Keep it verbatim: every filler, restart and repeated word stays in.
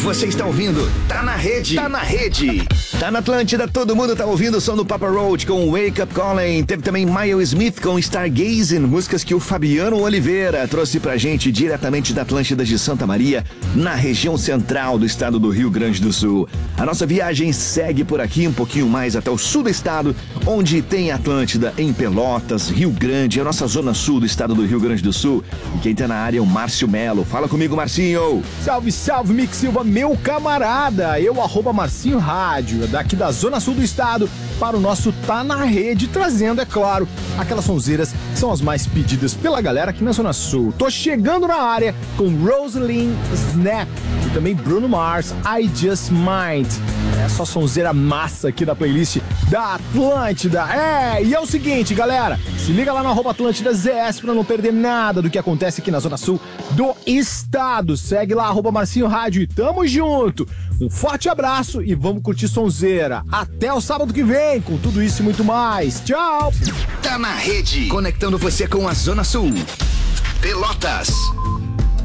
Você está ouvindo Tá na Rede. Tá na Rede. Tá na Atlântida, todo mundo tá ouvindo o som do Papa Roach com Wake Up Calling. Teve também Miles Smith com Stargazing, músicas que o Fabiano Oliveira trouxe pra gente diretamente da Atlântida de Santa Maria, na região central do estado do Rio Grande do Sul. A nossa viagem segue por aqui um pouquinho mais até o sul do estado, onde tem Atlântida em Pelotas, Rio Grande, a nossa zona sul do estado do Rio Grande do Sul. E quem tá na área é o Márcio Melo. Fala comigo, Marcinho. Salve, salve, Mick Silva, meu camarada. Eu, arroba Marcinho Rádio, daqui da zona sul do estado, para o nosso Tá na Rede, trazendo, é claro, aquelas sonzeiras que são as mais pedidas pela galera aqui na zona sul. Tô chegando na área com Rosalind Snap e também Bruno Mars, I Just Might. É só sonzeira massa aqui da playlist da Atlântida. É, e é o seguinte, galera, se liga lá no arroba Atlântida Z S pra não perder nada do que acontece aqui na zona sul do estado. Segue lá, arroba Marcinho Rádio, e tamo junto. Um forte abraço e vamos curtir sonzeira. Até o sábado que vem, com tudo isso e muito mais. Tchau! Tá na Rede, conectando você com a Zona Sul. Pelotas.